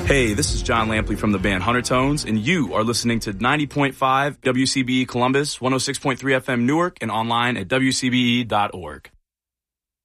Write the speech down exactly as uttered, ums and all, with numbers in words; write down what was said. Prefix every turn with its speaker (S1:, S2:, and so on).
S1: Hey, this is John Lampley from the band Hunter Tones, and you are listening to ninety point five W C B E Columbus, one oh six point three F M Newark, and online at W C B E dot org.